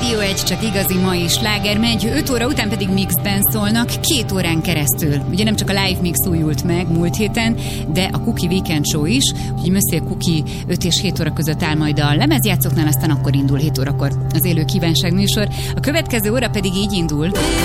Rádió 1, csak igazi mai sláger megy, 5 óra után pedig mixben szólnak 2 órán keresztül. Ugye nem csak a live mix újult meg múlt héten, de a Cookie Weekend Show is, úgyhogy Monsieur Cookie 5 és 7 óra között áll majd a lemezjátszóknál, aztán akkor indul 7 órakor az élő kívánság műsor. A következő óra pedig így indul.